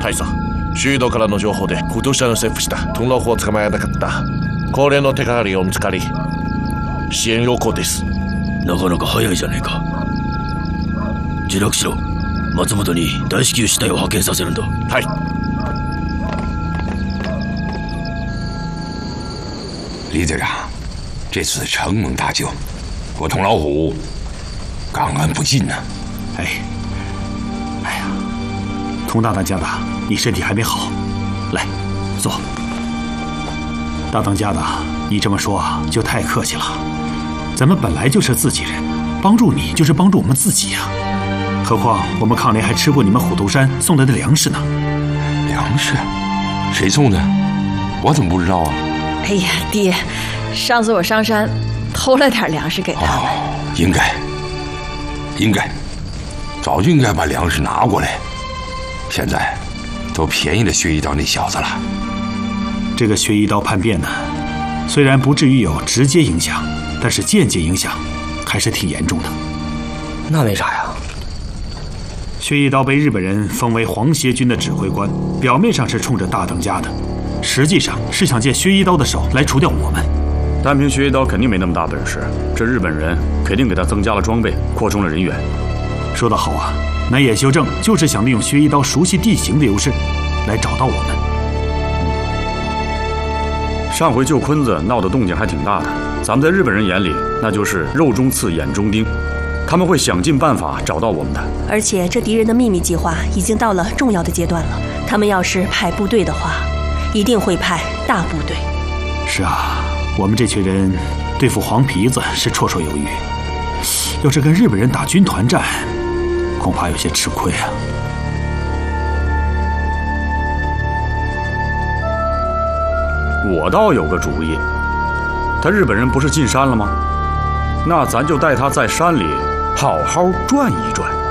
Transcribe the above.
大佐、周囲道からの情報で今年の切腹したトンラホを捕まえなかった高齢の手がかりを見つかり、支援要項です。 なかなか早いじゃねえか。自落しろ。松本に大至急死体を派遣させるんだ。 はい。 李队长，这次承蒙大救，我同老虎感恩不尽呐。 哎呀，佟大当家的，你身体还没好，来坐。大当家的，你这么说就太客气了。咱们本来就是自己人，帮助你就是帮助我们自己呀。何况我们抗联还吃过你们虎头山送来的粮食呢。 粮食？谁送的？我怎么不知道啊？ 哎呀，爹，上次我上山偷了点粮食给他们。 应该，早就应该把粮食拿过来。现在都便宜了薛一刀那小子了。 这个薛一刀叛变呢，虽然不至于有直接影响，但是间接影响还是挺严重的。 那为啥呀？ 薛一刀被日本人封为皇协军的指挥官，表面上是冲着大当家的，实际上是想借薛一刀的手来除掉我们。 单凭薛一刀肯定没那么大本事，这日本人肯定给他增加了装备，扩充了人员。 说得好啊，南野修正就是想利用薛一刀熟悉地形的优势，来找到我们。 上回救坤子闹的动静还挺大的，咱们在日本人眼里那就是肉中刺，眼中钉，他们会想尽办法找到我们的。 而且这敌人的秘密计划已经到了重要的阶段了，他们要是派部队的话，一定会派大部队。 是啊，我们这群人对付黄皮子是绰绰有余，要是跟日本人打军团战，恐怕有些吃亏啊。 我倒有个主意，他日本人不是进山了吗？那咱就带他在山里好好转一转。